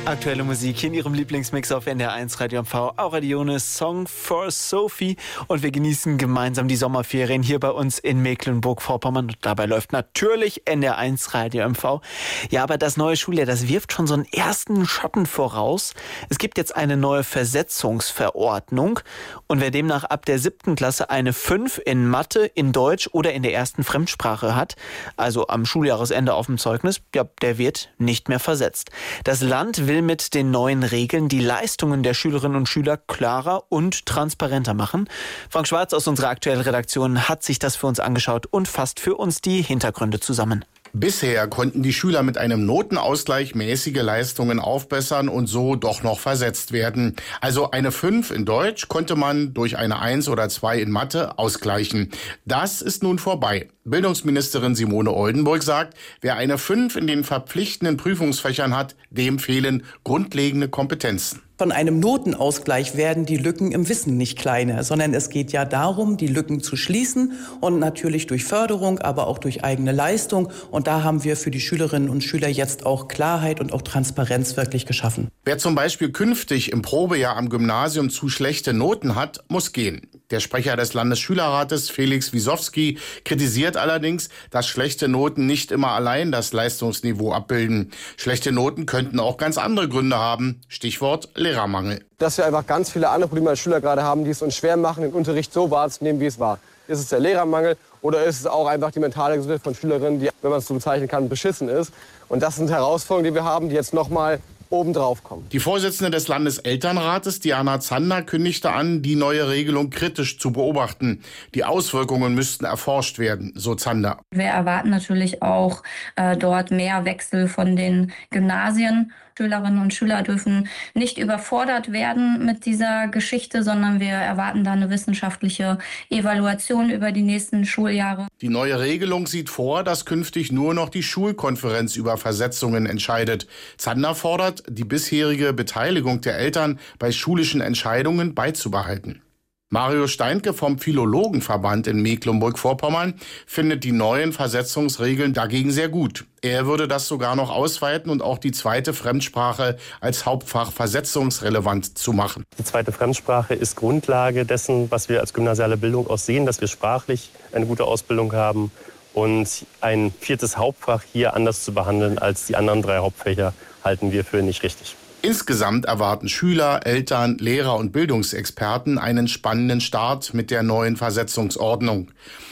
Aktuelle Musik hier in Ihrem Lieblingsmix auf NDR 1 Radio MV. Aurelione, Song for Sophie. Und wir genießen gemeinsam die Sommerferien hier bei uns in Mecklenburg-Vorpommern. Und dabei läuft natürlich NDR 1 Radio MV. Ja, aber das neue Schuljahr, das wirft schon so einen ersten Schatten voraus. Es gibt jetzt eine neue Versetzungsverordnung. Und wer demnach ab der 7. Klasse eine 5 in Mathe, in Deutsch oder in der ersten Fremdsprache hat, also am Schuljahresende auf dem Zeugnis, ja, der wird nicht mehr versetzt. Das Land will mit den neuen Regeln die Leistungen der Schülerinnen und Schüler klarer und transparenter machen. Frank Schwarz aus unserer aktuellen Redaktion hat sich das für uns angeschaut und fasst für uns die Hintergründe zusammen. Bisher konnten die Schüler mit einem Notenausgleich mäßige Leistungen aufbessern und so doch noch versetzt werden. Also eine 5 in Deutsch konnte man durch eine 1 oder 2 in Mathe ausgleichen. Das ist nun vorbei. Bildungsministerin Simone Oldenburg sagt, wer eine 5 in den verpflichtenden Prüfungsfächern hat, dem fehlen grundlegende Kompetenzen. Von einem Notenausgleich werden die Lücken im Wissen nicht kleiner, sondern es geht ja darum, die Lücken zu schließen und natürlich durch Förderung, aber auch durch eigene Leistung. Und da haben wir für die Schülerinnen und Schüler jetzt auch Klarheit und auch Transparenz wirklich geschaffen. Wer zum Beispiel künftig im Probejahr am Gymnasium zu schlechte Noten hat, muss gehen. Der Sprecher des Landesschülerrates, Felix Wisowski, kritisiert allerdings, dass schlechte Noten nicht immer allein das Leistungsniveau abbilden. Schlechte Noten könnten auch ganz andere Gründe haben. Stichwort Lehrermangel. Dass wir einfach ganz viele andere Probleme als Schüler gerade haben, die es uns schwer machen, den Unterricht so wahrzunehmen, wie es war. Ist es der Lehrermangel oder ist es auch einfach die mentale Gesundheit von Schülerinnen, die, wenn man es so bezeichnen kann, beschissen ist? Und das sind Herausforderungen, die wir haben, die jetzt nochmal obendrauf kommen. Die Vorsitzende des Landeselternrates, Diana Zander, kündigte an, die neue Regelung kritisch zu beobachten. Die Auswirkungen müssten erforscht werden, so Zander. Wir erwarten natürlich auch dort mehr Wechsel von den Gymnasien. Schülerinnen und Schüler dürfen nicht überfordert werden mit dieser Geschichte, sondern wir erwarten da eine wissenschaftliche Evaluation über die nächsten Schuljahre. Die neue Regelung sieht vor, dass künftig nur noch die Schulkonferenz über Versetzungen entscheidet. Zander fordert, die bisherige Beteiligung der Eltern bei schulischen Entscheidungen beizubehalten. Mario Steinke vom Philologenverband in Mecklenburg-Vorpommern findet die neuen Versetzungsregeln dagegen sehr gut. Er würde das sogar noch ausweiten und auch die zweite Fremdsprache als Hauptfach versetzungsrelevant zu machen. Die zweite Fremdsprache ist Grundlage dessen, was wir als gymnasiale Bildung auch sehen, dass wir sprachlich eine gute Ausbildung haben. Und ein viertes Hauptfach hier anders zu behandeln als die anderen 3 Hauptfächer halten wir für nicht richtig. Insgesamt erwarten Schüler, Eltern, Lehrer und Bildungsexperten einen spannenden Start mit der neuen Versetzungsordnung.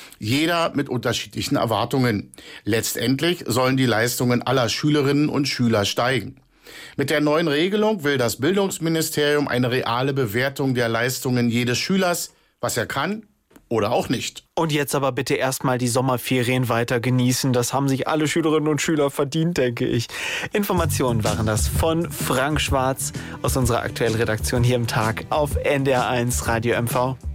Jeder mit unterschiedlichen Erwartungen. Letztendlich sollen die Leistungen aller Schülerinnen und Schüler steigen. Mit der neuen Regelung will das Bildungsministerium eine reale Bewertung der Leistungen jedes Schülers, was er kann oder auch nicht. Und jetzt aber bitte erstmal die Sommerferien weiter genießen. Das haben sich alle Schülerinnen und Schüler verdient, denke ich. Informationen waren das von Frank Schwarz aus unserer aktuellen Redaktion hier im Tag auf NDR 1 Radio MV.